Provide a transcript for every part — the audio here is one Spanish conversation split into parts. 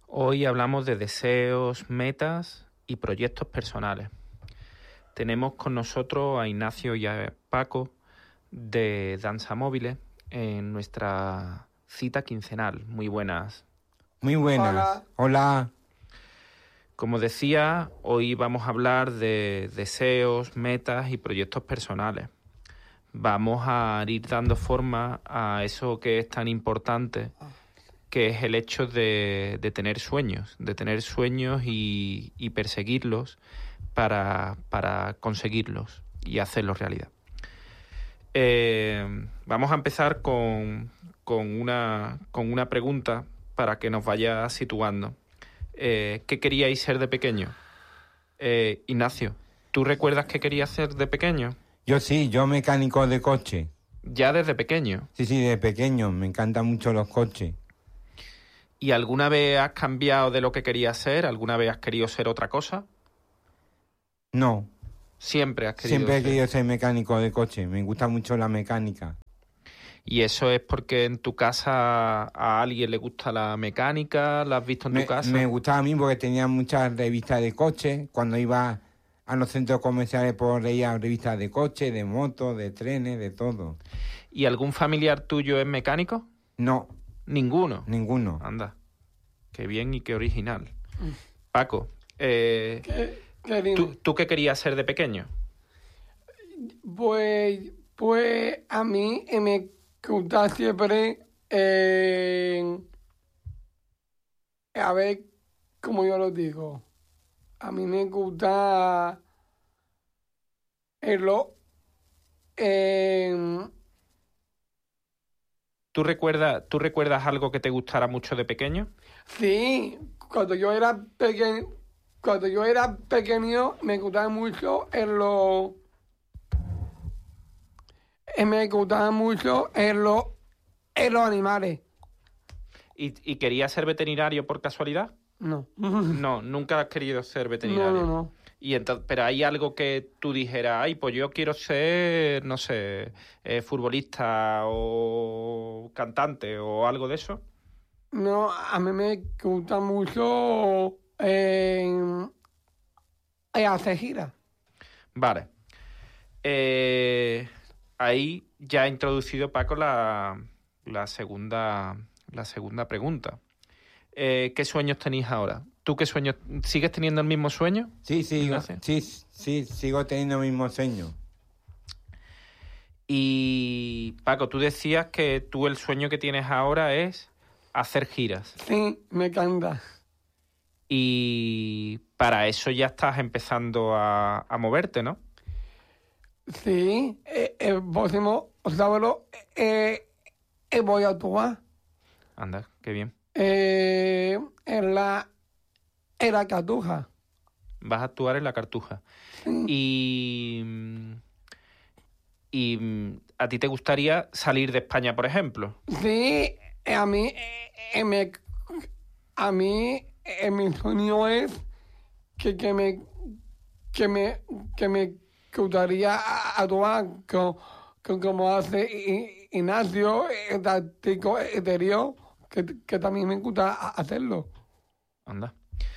Hoy hablamos de deseos, metas y proyectos personales. Tenemos con nosotros a Ignacio y a Paco de Danza Móviles en nuestra cita quincenal. Muy buenas. Muy buenas. Hola. Como decía, hoy vamos a hablar de deseos, metas y proyectos personales. Vamos a ir dando forma a eso que es tan importante, que es el hecho de tener sueños, y perseguirlos para conseguirlos y hacerlos realidad. Vamos a empezar con una pregunta para que nos vaya situando. ¿Qué queríais ser de pequeño? Ignacio, ¿tú recuerdas qué querías ser de pequeño? Yo mecánico de coche. ¿Ya desde pequeño? Sí, de pequeño. Me encantan mucho los coches. ¿Y alguna vez has cambiado de lo que querías ser? ¿Alguna vez has querido ser otra cosa? No. Siempre has querido Siempre he ser. querido ser mecánico de coche. Me gusta mucho la mecánica. ¿Y eso es porque en tu casa a alguien le gusta la mecánica? ¿La has visto en tu casa? Me gustaba a mí porque tenía muchas revistas de coche. Cuando iba a los centros comerciales pues leía revistas de coche, de motos, de trenes, de todo. ¿Y algún familiar tuyo es mecánico? No. ¿Ninguno? Ninguno. Anda, qué bien y qué original. Paco, ¿tú qué querías ser de pequeño? Pues a mí me gusta siempre, a ver cómo yo lo digo. A mí me gusta ¿Tú recuerdas algo que te gustara mucho de pequeño? sí, cuando yo era pequeño me gustaba mucho los animales. ¿Y querías ser veterinario por casualidad? No. No, nunca has querido ser veterinario. No. Y entonces, pero hay algo que tú dijeras, ay, pues yo quiero ser, no sé, futbolista o cantante o algo de eso. No, a mí me gusta mucho hacer giras. Vale. Ahí ya ha introducido Paco la segunda pregunta. ¿Qué sueños tenéis ahora? ¿Tú qué sueños? ¿Sigues teniendo el mismo sueño? Sí, sigo teniendo el mismo sueño. Y Paco, tú decías que tú el sueño que tienes ahora es hacer giras. Sí, me encanta. Y para eso ya estás empezando a moverte, ¿no? Sí, el próximo sábado voy a actuar. Anda, qué bien. En la Cartuja. Vas a actuar en la Cartuja. Sí. Y ¿a ti te gustaría salir de España, por ejemplo? Sí, a mí mi sueño es que me gustaría actuar como hace Ignacio, el táctico exterior, que también me gusta hacerlo. Anda.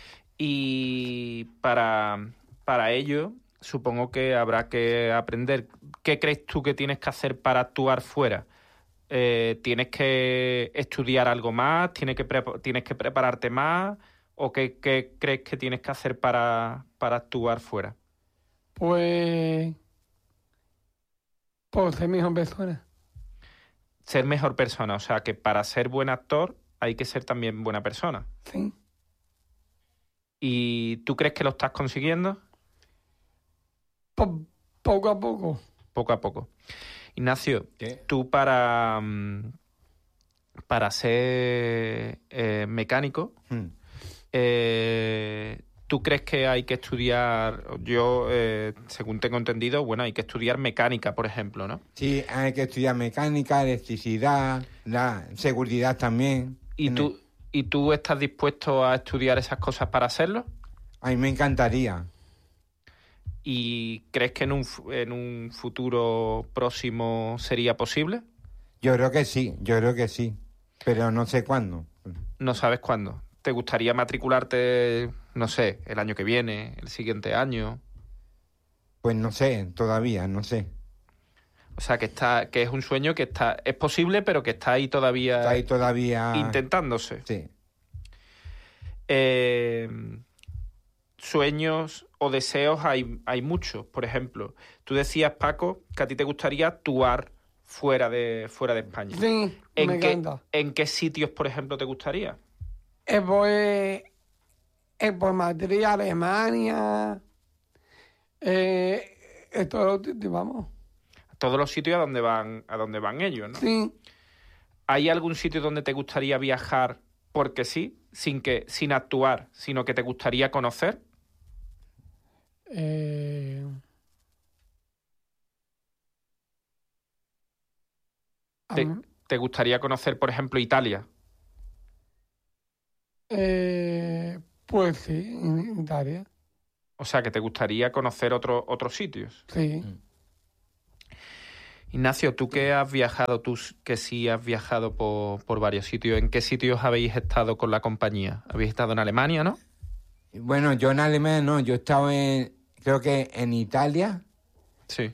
Y para ello, supongo que habrá que aprender. ¿Qué crees tú que tienes que hacer para actuar fuera? ¿Tienes que estudiar algo más? ¿Tienes que prepararte más? ¿O qué crees que tienes que hacer para actuar fuera? Pues ser mejor persona. Ser mejor persona. O sea, que para ser buen actor hay que ser también buena persona. Sí. ¿Y tú crees que lo estás consiguiendo? Poco a poco. Poco a poco. Ignacio, ¿Qué? tú para ser mecánico, ¿tú crees que hay que estudiar? Yo, según tengo entendido, bueno, hay que estudiar mecánica, por ejemplo, ¿no? Sí, hay que estudiar mecánica, electricidad, la seguridad también. ¿Y tú estás dispuesto a estudiar esas cosas para hacerlo? A mí me encantaría. ¿Y crees que en un futuro próximo sería posible? Yo creo que sí, pero no sé cuándo. No sabes cuándo. ¿Te gustaría matricularte, no sé, el año que viene, el siguiente año? Pues no sé, todavía, no sé. O sea, que es un sueño que es posible, pero que está ahí todavía, Está ahí todavía. intentándose. Sí. Sueños o deseos hay muchos. Por ejemplo, tú decías, Paco, que a ti te gustaría actuar fuera de España. Sí, me encanta. ¿En qué sitios, por ejemplo, te gustaría? Pues, por Madrid, Alemania, todos los sitios, vamos. Todos los sitios a donde van ellos, ¿no? Sí, ¿Hay algún sitio donde te gustaría viajar porque sí, sin actuar, sino que te gustaría conocer? a ¿Te, mí- te gustaría conocer, por ejemplo, Italia? pues sí, en Italia, O sea, que te gustaría conocer otros sitios. sí. Ignacio, tú que has viajado, que sí has viajado por varios sitios, ¿en qué sitios habéis estado con la compañía? ¿Habéis estado en Alemania, no? Bueno, yo en Alemania no, yo he estado creo que en Italia. Sí.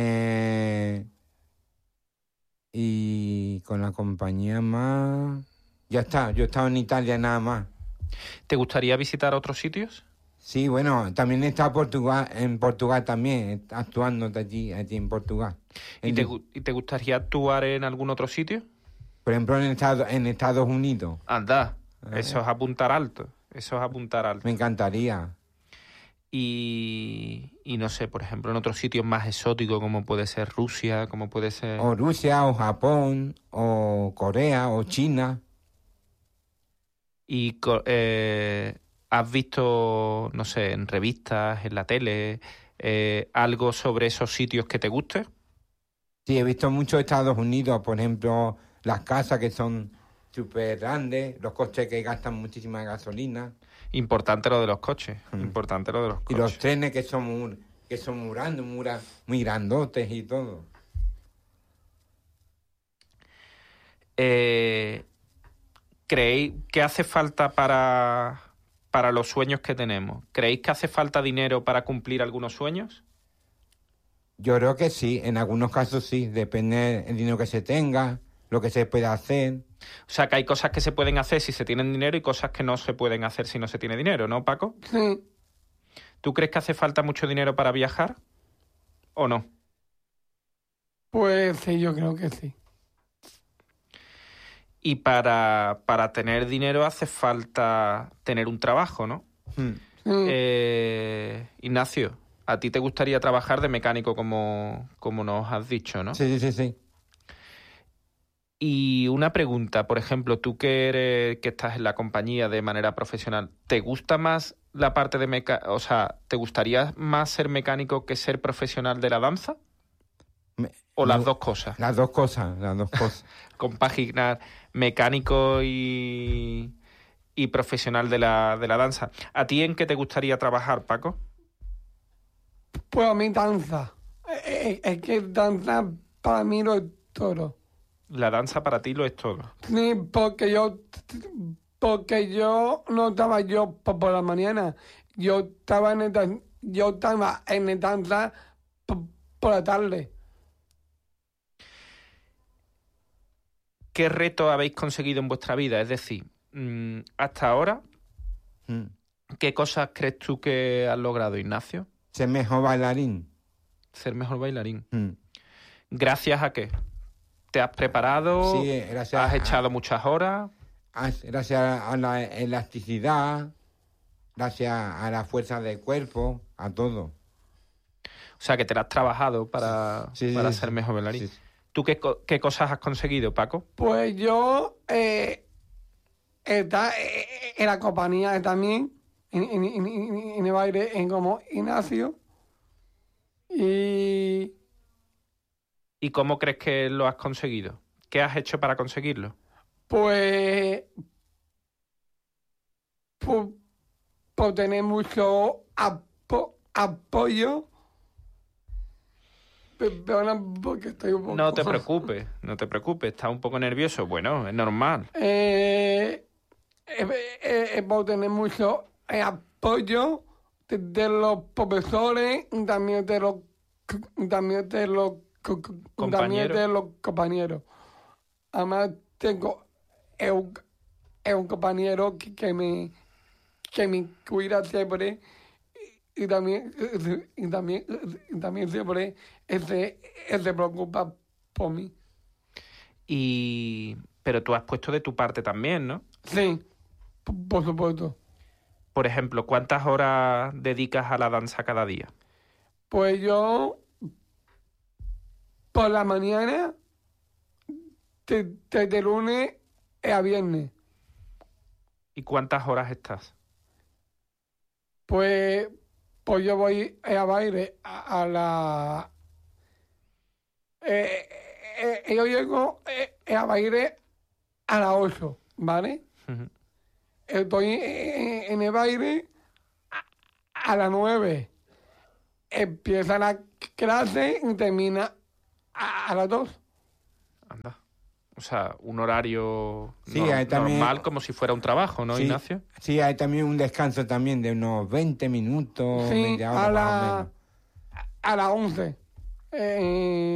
Y con la compañía más. Ya está, yo he estado en Italia nada más. ¿Te gustaría visitar otros sitios? Sí, bueno, también he estado en Portugal también, actuando de allí en Portugal. ¿Y te gustaría actuar en algún otro sitio? Por ejemplo, en Estados Unidos. Anda, eso es apuntar alto. Eso es apuntar alto. Me encantaría. Y no sé, por ejemplo, en otros sitios más exóticos como puede ser Rusia, como puede ser... O Rusia, o Japón, o Corea, o China. Y has visto, no sé, en revistas, en la tele, algo sobre esos sitios que te guste. Sí, he visto mucho Estados Unidos, por ejemplo, las casas que son súper grandes, los coches que gastan muchísima gasolina. Importante lo de los coches. Importante lo de los Y coches. los trenes que son muy grandes, muy grandotes y todo. ¿Creéis que hace falta para los sueños que tenemos? ¿Creéis que hace falta dinero para cumplir algunos sueños? Yo creo que sí, en algunos casos sí, depende del dinero que se tenga, lo que se pueda hacer. O sea, que hay cosas que se pueden hacer si se tienen dinero y cosas que no se pueden hacer si no se tiene dinero, ¿no, Paco? Sí, ¿Tú crees que hace falta mucho dinero para viajar o no? pues sí, yo creo que sí. Y para tener dinero hace falta tener un trabajo, ¿no? Hmm. Ignacio, ¿a ti te gustaría trabajar de mecánico como nos has dicho, no? Sí. Y una pregunta, por ejemplo, tú que estás en la compañía de manera profesional, ¿te gusta más la parte de mecánico? O sea, ¿te gustaría más ser mecánico que ser profesional de la danza? ¿O las dos cosas? Las dos cosas. Compaginar mecánico y profesional de la danza. ¿A ti en qué te gustaría trabajar, Paco? Pues a mí danza. Es que danza para mí lo es todo. La danza para ti lo es todo. Sí, porque yo no estaba yo por la mañana. Yo estaba en el danza por la tarde. ¿Qué reto habéis conseguido en vuestra vida? Es decir, hasta ahora, ¿qué cosas crees tú que has logrado, Ignacio? Ser mejor bailarín. Ser mejor bailarín. ¿Gracias a qué? ¿Te has preparado? Sí, gracias. ¿Has echado muchas horas? Gracias a la elasticidad, gracias a la fuerza del cuerpo, a todo. O sea, que te la has trabajado para ser mejor bailarín. Sí. ¿Tú qué cosas has conseguido, Paco? Pues yo está en la compañía también, en el baile, como Ignacio. ¿Y cómo crees que lo has conseguido? ¿Qué has hecho para conseguirlo? Pues por tener mucho apoyo. Perdona, porque estoy un poco... No te preocupes, estás un poco nervioso. Bueno, es normal. por tener mucho apoyo de los profesores, también de los compañeros. Además tengo un compañero que me cuida siempre y también siempre se preocupa por mí. Pero tú has puesto de tu parte también, ¿no? Sí, por supuesto. Por ejemplo, ¿cuántas horas dedicas a la danza cada día? Pues yo, por la mañana, desde lunes a viernes. ¿Y cuántas horas estás? Pues yo voy a baile a la... yo llego a baile a las 8, ¿vale? Uh-huh. Estoy en el baile a las 9. Empieza la clase y termina a las 2. Anda. O sea, un horario Sí, hay también... normal, como si fuera un trabajo, ¿no, sí, Ignacio? Sí, hay también un descanso también de unos 20 minutos, Sí, media hora más o menos. a las 11.